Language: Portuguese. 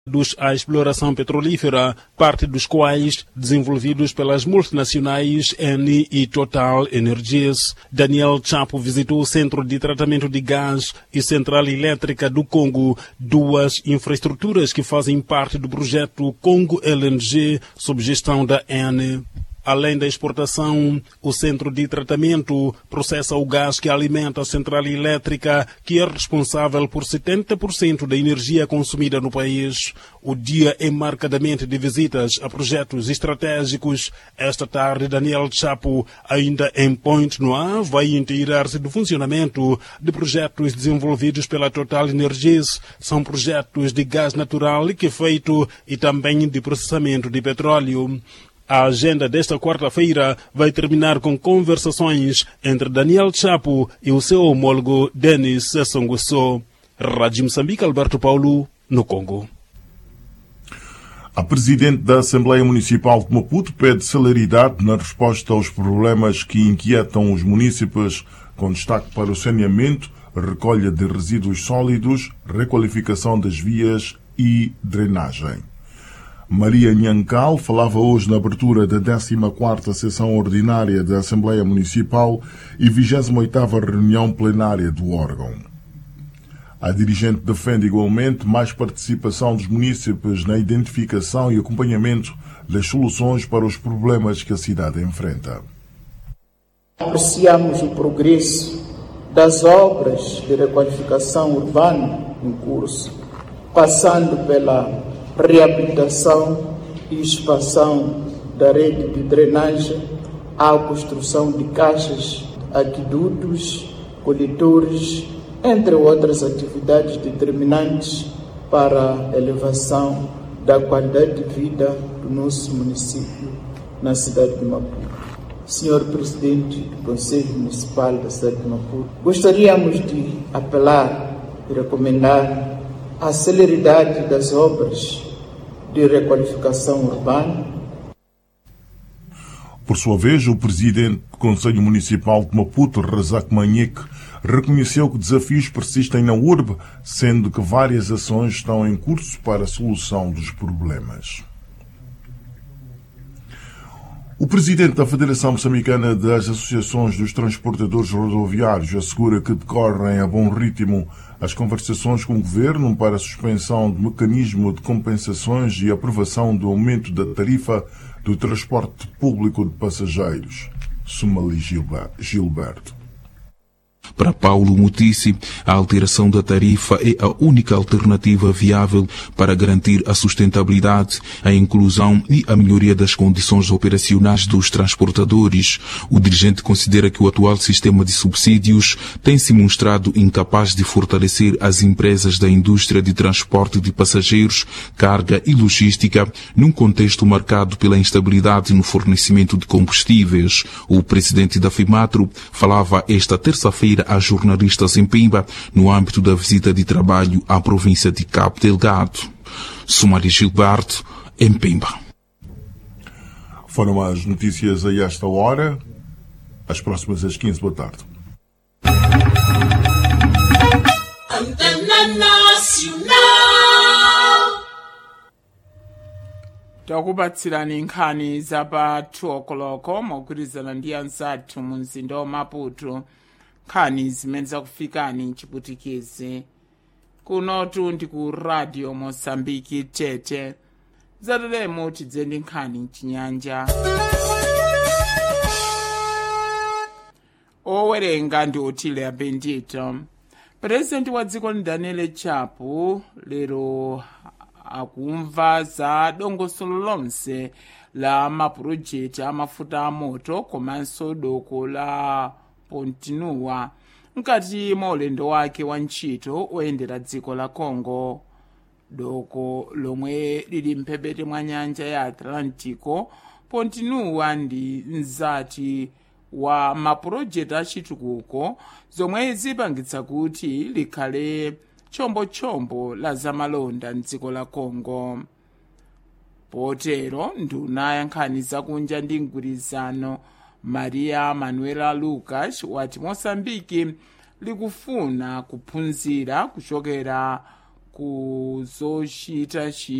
à exploração petrolífera, parte dos quais desenvolvidos pelas multinacionais Eni e Total Energies. Daniel Chapo visitou o Centro de Tratamento de Gás e Central Elétrica do Congo, duas infraestruturas que fazem parte do projeto Congo LNG, sob gestão da Eni. Além da exportação, o centro de tratamento processa o gás que alimenta a central elétrica, que é responsável por 70% da energia consumida no país. O dia é marcadamente de visitas a projetos estratégicos. Esta tarde, Daniel Chapo, ainda em Point Noir, vai inteirar-se do funcionamento de projetos desenvolvidos pela Total Energies. São projetos de gás natural liquefeito e também de processamento de petróleo. A agenda desta quarta-feira vai terminar com conversações entre Daniel Chapo e o seu homólogo Denis Sassou Nguesso. Rádio Moçambique, Alberto Paulo, no Congo. A presidente da Assembleia Municipal de Maputo pede celeridade na resposta aos problemas que inquietam os munícipes, com destaque para o saneamento, recolha de resíduos sólidos, requalificação das vias e drenagem. Maria Nhancal falava hoje na abertura da 14ª sessão ordinária da Assembleia Municipal e 28ª reunião plenária do órgão. A dirigente defende igualmente mais participação dos munícipes na identificação e acompanhamento das soluções para os problemas que a cidade enfrenta. Apreciamos o progresso das obras de requalificação urbana em curso, passando pela reabilitação e expansão da rede de drenagem, à construção de caixas, aquedutos, coletores, entre outras atividades determinantes para a elevação da qualidade de vida do nosso município na cidade de Maputo. Senhor Presidente do Conselho Municipal da cidade de Maputo, gostaríamos de apelar e recomendar a celeridade das obras de requalificação urbana. Por sua vez, o presidente do Conselho Municipal de Maputo, Razak Manhek, reconheceu que desafios persistem na urbe, sendo que várias ações estão em curso para a solução dos problemas. O presidente da Federação Moçambicana das Associações dos Transportadores Rodoviários assegura que decorrem a bom ritmo as conversações com o Governo para a suspensão do mecanismo de compensações e aprovação do aumento da tarifa do transporte público de passageiros. Sumali Gilberto. Para Paulo Mutici, a alteração da tarifa é a única alternativa viável para garantir a sustentabilidade, a inclusão e a melhoria das condições operacionais dos transportadores. O dirigente considera que o atual sistema de subsídios tem se mostrado incapaz de fortalecer as empresas da indústria de transporte de passageiros, carga e logística, num contexto marcado pela instabilidade no fornecimento de combustíveis. O presidente da FIMATRO falava esta terça-feira a jornalistas em Pemba, no âmbito da visita de trabalho à província de Cabo Delgado. Sumari Gilberto, em Pemba. Foram as notícias a esta hora. As próximas às 15 da tarde. Antena Nacional. Takubatsirani nkhani zapa 2 o'clock mogwirizana ndi anzathu mu mzinda wa Maputo. Nkhani zimene zakufikani chiputikezi kunotu ndi ku Radio Mosambiki Tete. Zateremo tidze ndi nkhani chinyanja. Owerenga ndi Otile Abendito. Presidenti wa dziko ni Daniel Chapo lero akumva za dongosolo lonse la mapurojekti amafuta amoto komanso doko la Pontinua mkati mwa ulendo wake wa ntchito oyendera dziko la Congo. Doko lomwe lili mphepete mwa nyanja ya Atlantiko, Pontinua ndi mzati wa mapurojekti achitukuko zomwe zipangitsa kuti likhale chombo la zamalonda mdziko la Congo. Potero nduna ya nkhani zakunja ndi mgwirizano Maria Manuela Lucas wati Mosambiki likufuna kuphunzira kuchokera ku ku zochita